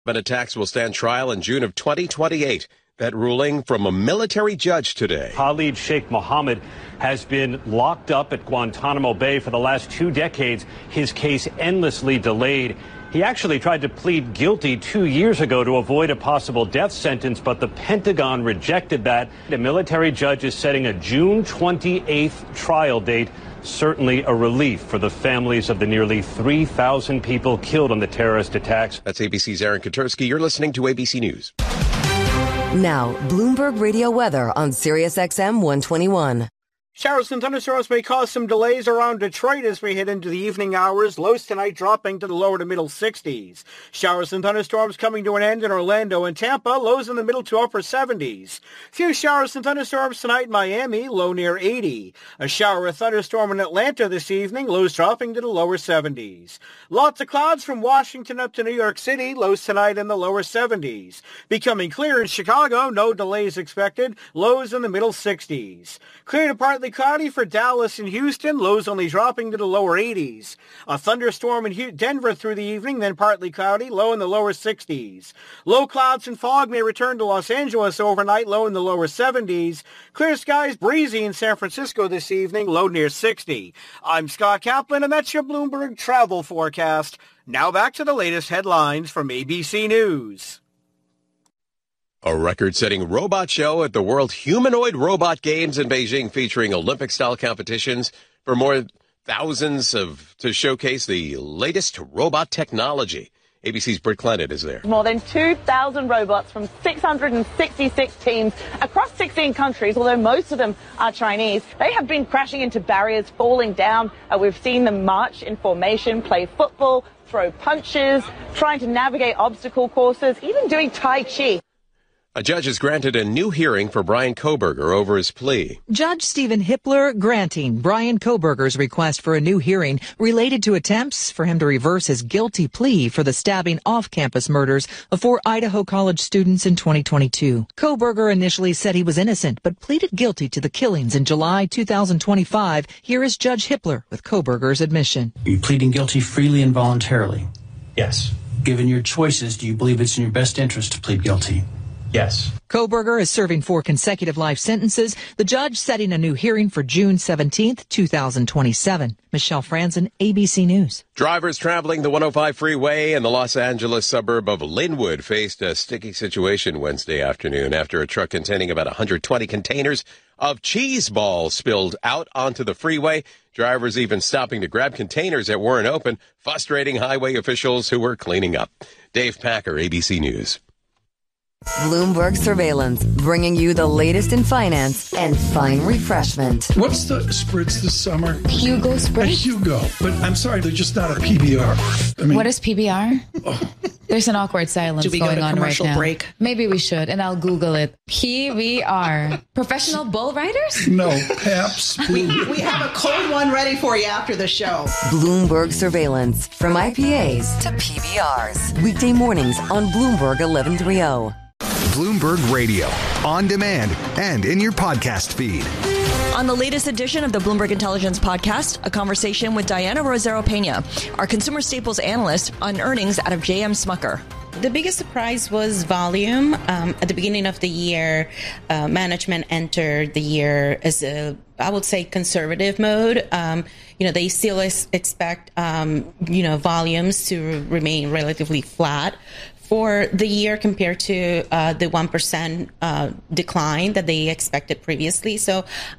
Attacks will stand trial in June of 2028. That ruling from a military judge today. Khalid Sheikh Mohammed has been locked up at Guantanamo Bay for the last 2 decades. His case endlessly delayed. He actually tried to plead guilty 2 years ago to avoid a possible death sentence, but the Pentagon rejected that. The military judge is setting a June 28th trial date. Certainly a relief for the families of the nearly 3,000 people killed on the terrorist attacks. That's ABC's Aaron Katersky. You're listening to ABC News. Now, Bloomberg Radio weather on Sirius XM 121. Showers and thunderstorms may cause some delays around Detroit as we head into the evening hours. Lows tonight dropping to the lower to middle 60s. Showers and thunderstorms coming to an end in Orlando and Tampa. Lows in the middle to upper 70s. Few showers and thunderstorms tonight in Miami. Low near 80. A shower or thunderstorm in Atlanta this evening. Lows dropping to the lower 70s. Lots of clouds from Washington up to New York City. Lows tonight in the lower 70s. Becoming clear in Chicago. No delays expected. Lows in the middle 60s. Clear to partly cloudy for Dallas and Houston, lows only dropping to the lower 80s. A thunderstorm in Denver through the evening, then partly cloudy, low in the lower 60s. Low clouds and fog may return to Los Angeles overnight, low in the lower 70s. Clear skies, breezy in San Francisco this evening, low near 60. I'm Scott Kaplan, and that's your Bloomberg travel forecast. Now back to the latest headlines from ABC News. A record-setting robot show at the World Humanoid Robot Games in Beijing featuring Olympic-style competitions for more thousands to showcase the latest robot technology. ABC's Britt Clennon is there. More than 2,000 robots from 666 teams across 16 countries, although most of them are Chinese. They have been crashing into barriers, falling down. We've seen them march in formation, play football, throw punches, trying to navigate obstacle courses, even doing Tai Chi. A judge has granted a new hearing for Bryan Kohberger over his plea. Judge Stephen Hippler granting Bryan Kohberger's request for a new hearing related to attempts for him to reverse his guilty plea for the stabbing off-campus murders of 4 Idaho College students in 2022. Kohberger initially said he was innocent, but pleaded guilty to the killings in July 2025. Here is Judge Hippler with Kohberger's admission. Are you pleading guilty freely and voluntarily? Yes. Given your choices, do you believe it's in your best interest to plead guilty? Yes. Kohberger is serving 4 consecutive life sentences. The judge setting a new hearing for June 17th, 2027. Michelle Franzen, ABC News. Drivers traveling the 105 freeway in the Los Angeles suburb of Linwood faced a sticky situation Wednesday afternoon after a truck containing about 120 containers of cheese balls spilled out onto the freeway. Drivers even stopping to grab containers that weren't open, frustrating highway officials who were cleaning up. Dave Packer, ABC News. Bloomberg Surveillance, bringing you the latest in finance and fine refreshment. What's the spritz this summer? Hugo Spritz? Hugo. But I'm sorry, they're just not a PBR. I mean, what is PBR? Oh. There's an awkward silence going on right now. Break? Maybe we should, and I'll Google it. PBR. Professional bull riders? No, Pabst. we have a cold one ready for you after the show. Bloomberg Surveillance, from IPAs to PBRs. Weekday mornings on Bloomberg 1130. Bloomberg Radio, on demand and in your podcast feed. On the latest edition of the Bloomberg Intelligence Podcast, a conversation with Diana Rosero Pena, our consumer staples analyst, on earnings out of J.M. Smucker. The biggest surprise was volume. At the beginning of the year, management entered the year as I would say, conservative mode. They still expect, volumes to remain relatively flat for the year compared to the 1% decline that they expected previously. So